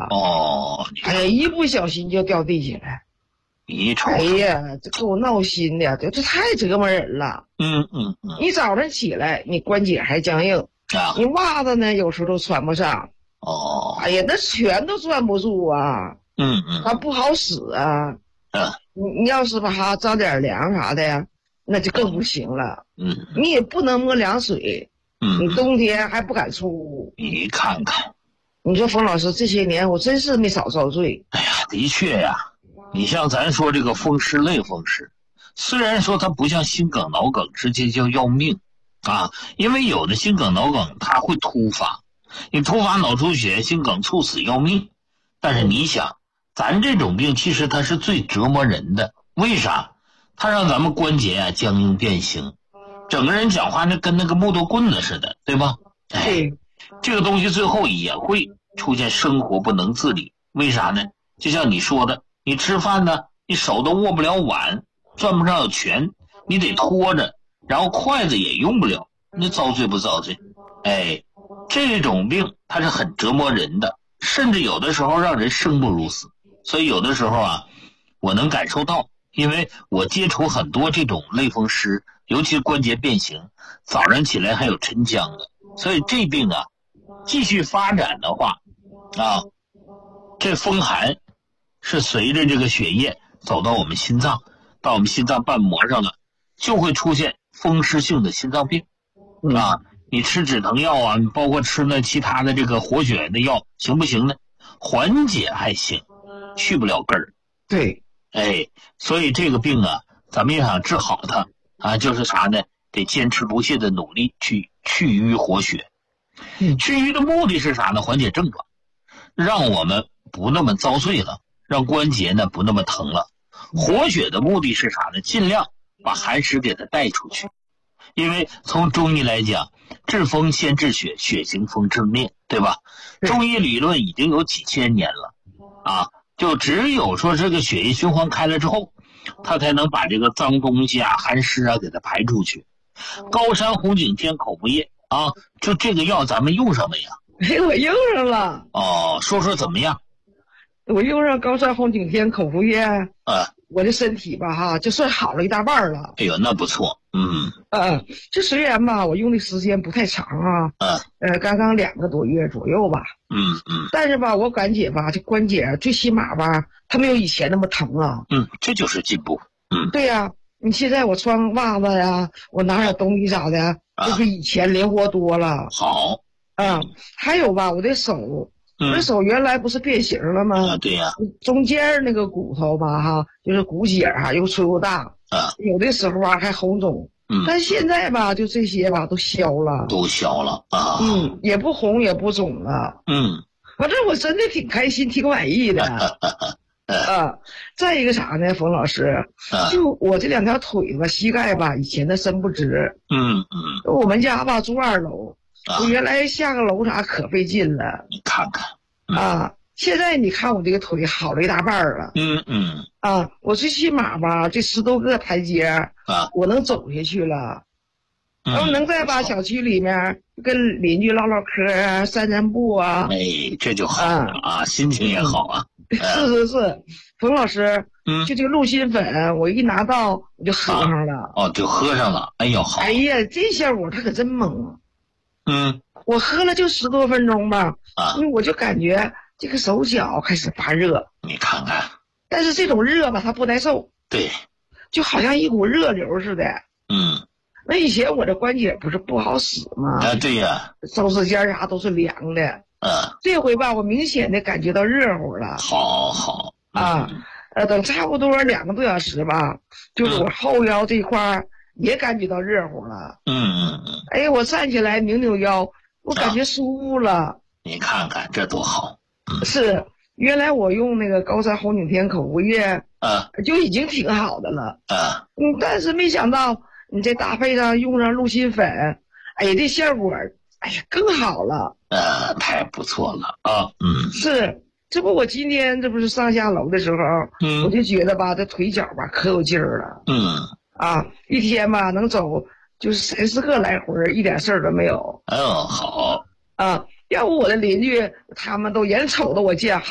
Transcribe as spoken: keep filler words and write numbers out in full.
哦， 哎呀，一不小心就掉地下了。 你瞅， 哎呀，这给我闹心的，这这太折磨人了。 嗯嗯嗯， 你早上起来，你关节还僵硬， 啊， 你袜子呢有时候都穿不上。 哦， 哎呀，那全都攥不住啊， 嗯嗯， 它不好使啊。 嗯你你要是把它着点凉啥的呀，那就更不行了。 嗯你也不能摸凉水，你嗯， 冬天还不敢出屋。 你看看， 你说冯老师这些年我真是没少遭罪。 哎呀，的确呀，你像咱说这个风湿类风湿，虽然说它不像心梗脑梗直接就要命啊，因为有的心梗脑梗它会突发，你突发脑出血、心梗猝死要命。但是你想，咱这种病其实它是最折磨人的，为啥？它让咱们关节啊僵硬变形，整个人讲话那跟那个木头棍子似的，对吧？哎， 对， 这个东西最后也会出现生活不能自理，为啥呢？就像你说的，你吃饭呢，你手都握不了碗，攥不上拳，你得拖着，然后筷子也用不了，你遭罪不遭罪？哎，这种病它是很折磨人的，甚至有的时候让人生不如死。所以有的时候啊，我能感受到，因为我接触很多这种类风湿，尤其关节变形，早上起来还有沉僵的，所以这病啊继续发展的话啊，这风寒是随着这个血液走到我们心脏，到我们心脏瓣膜上了，就会出现风湿性的心脏病啊。你吃止疼药啊，包括吃那其他的这个活血的药，行不行呢？缓解还行，去不了根儿。 对， 哎，所以这个病啊，咱们要想治好它啊，就是啥呢？得坚持不懈的努力去去瘀活血。 嗯， 去瘀的目的是啥呢？缓解症状，让我们不那么遭罪了，让关节呢不那么疼了。活血的目的是啥呢？尽量把寒湿给它带出去。因为从中医来讲，治风先治血，血行风治面，对吧？中医理论已经有几千年了啊，就只有说这个血液循环开了之后，它才能把这个脏东西啊、寒湿啊给它排出去。高山红景天口服液啊，就这个药咱们用上没呀？ 哎，我用上了。 哦，说说怎么样？ 我用上高山红景天口服液， 啊， 我的身体吧哈，就算好了一大半了。 哎呦，那不错。嗯嗯，这虽然吧，我用的时间不太长啊， 嗯呃，刚刚两个多月左右吧， 嗯嗯但是吧，我感觉吧，这关节最起码吧，它没有以前那么疼啊。 嗯，这就是进步。嗯， 对呀、你现在我穿袜子呀，我拿点东西啥的， 啊就比以前灵活多了。 好。 啊，还有吧，我的手，我的嗯手原来不是变形了吗？ 啊，对呀。 中间那个骨头吧，哈，就是骨节哈，又粗又大， 啊， 有的时候啊还红肿。 嗯， 但现在吧，就这些吧都消了， 都消了啊。 嗯，也不红也不肿了， 嗯反正我真的挺开心，挺满意的。啊，再一个啥呢，冯老师， 啊就我这两条腿吧，膝盖吧，以前它伸不直。 嗯嗯我们家吧住二楼， 啊我原来下个楼啥可费劲了你看看。嗯啊。现在你看我这个腿好了一大半儿了嗯嗯啊，我最起码吧，这十多个台阶啊我能走下去了。然后嗯， 能在把小区里面跟邻居唠唠嗑啊、散散步啊。 哎，这就好了啊，心情也好啊。 是是是，冯老师， 嗯就这个鹿心粉，我一拿到我就喝上了。 哦，就喝上了。哎呦，好。 哎呀，这效果它可真猛！ 嗯我喝了就十多分钟吧， 啊， 因为我就感觉这个手脚开始发热， 你看看。 但是这种热吧，它不耐受， 对。 就好像一股热流似的。 嗯那以前我这关节不是不好使吗？ 啊，对呀。 手指尖啥都是凉的， 嗯， 这回吧，我明显的感觉到热乎了好好啊。呃，等差不多两个多小时吧，就是我后腰这块儿也感觉到热乎了。 嗯嗯嗯， 哎，我站起来扭扭腰，我感觉舒服了。 你看看这多好。 是，原来我用那个高山红景天口服液啊就已经挺好的了。 啊， 嗯，但是没想到你这搭配上用上鹿心粉，哎呀，这效果，哎呀，更好了。 呃，太不错了啊。嗯是，这不我今天这不是上下楼的时候， 嗯我就觉得吧，这腿脚吧可有劲儿了嗯， 啊，一天吧能走就是三四个来回，一点事儿都没有哦，好。 啊。要不我的邻居他们都眼瞅着我见